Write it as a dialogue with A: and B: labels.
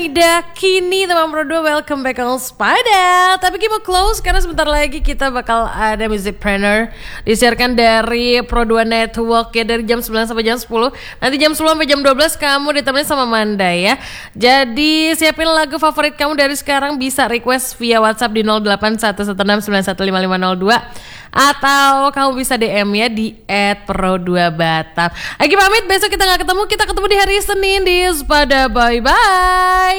A: Ida kini teman Pro 2 welcome back on Spada. Tapi kita mau close karena sebentar lagi kita bakal ada Musicpreneur disiarkan dari Pro 2 Network ya, dari jam 9 sampai jam 10. Nanti jam 10 sampai jam 12 kamu ditemani sama Manda ya. Jadi siapin lagu favorit kamu dari sekarang, bisa request via WhatsApp di 0811691502 atau kamu bisa DM ya di @pro2batam. Lagi pamit, besok kita gak ketemu, kita ketemu di hari Senin di Spada. Bye bye.